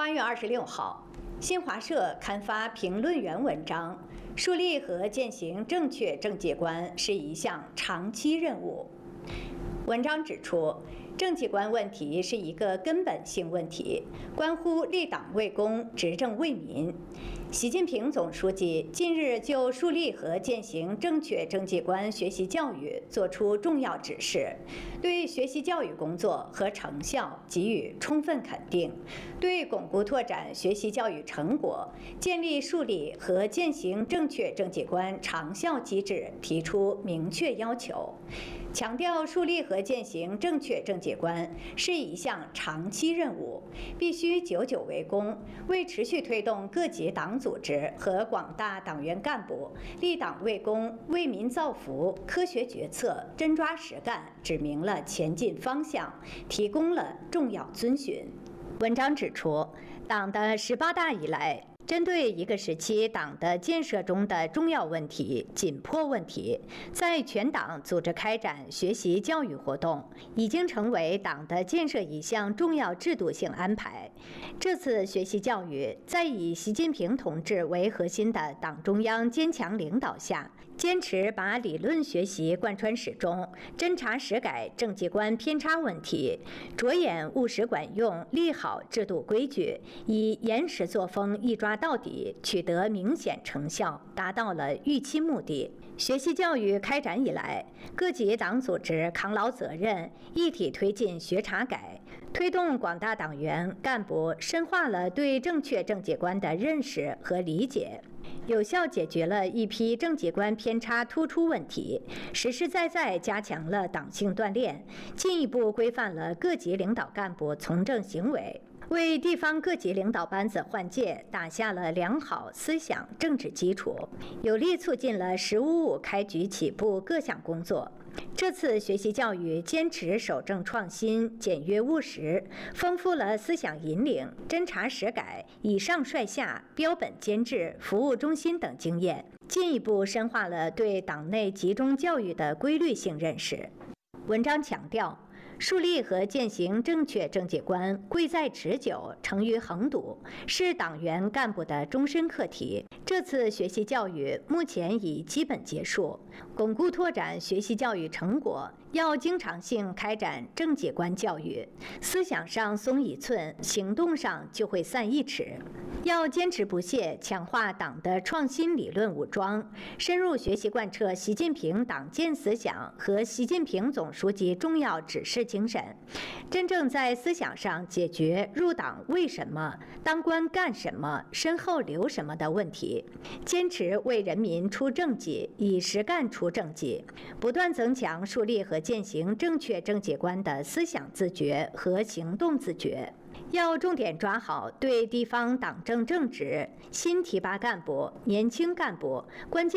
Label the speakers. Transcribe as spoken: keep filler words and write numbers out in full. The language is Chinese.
Speaker 1: 八月二十六号，新华社刊发评论员文章：树立和践行正确政界观是一项长期任务。文章指出，政绩观问题是一个根本性问题，关乎立党为公、执政为民。习近平总书记近日就树立和践行正确政绩观学习教育作出重要指示，对学习教育工作和成效给予充分肯定，对巩固拓展学习教育成果、建立树立和践行正确政绩观长效机制提出明确要求，强调树立和践行正确政绩观是一项长期任务，必须久久为功，为持续推动各级党组织和广大党员干部立党为公、为民造福、科学决策、真抓实干指明了前进方向，提供了重要遵循。文章指出，党的十八大以来，针对一个时期党的建设中的重要问题、紧迫问题，在全党组织开展学习教育活动，已经成为党的建设一项重要制度性安排。这次学习教育在以习近平同志为核心的党中央坚强领导下，坚持把理论学习贯穿始终，真查实改政绩观偏差问题，着眼务实管用，立好制度规矩，以严实作风一抓到底，取得明显成效，达到了预期目的。学习教育开展以来，各级党组织扛牢责任，一体推进学查改，推动广大党员干部深化了对正确政绩观的认识和理解，有效解决了一批政绩观偏差突出问题，实实在在加强了党性锻炼，进一步规范了各级领导干部从政行为，为地方各级领导班子换届打下了良好思想政治基础，有力促进了“十五五”开局起步各项工作。这次学习教育坚持守正创新、简约务实，丰富了思想引领、真查实改、以上率下、标本兼治、服务中心等经验，进一步深化了对党内集中教育的规律性认识。文章强调，树立和践行正确政绩观，贵在持久，成于恒笃，是党员干部的终身课题。这次学习教育目前已基本结束，巩固拓展学习教育成果，要经常性开展政绩观教育，思想上松一寸，行动上就会散一尺。要坚持不懈强化党的创新理论武装，深入学习贯彻习近平党建思想和习近平总书记重要指示精神，真正在思想上解决入党为什么、当官干什么、身后留什么的问题，坚持为人民出政绩，以实干出政绩，不断增强树立和践行正确政绩观的思想自觉和行动自觉。要重点抓好对地方党政正职、新提拔干部、年轻干部、关键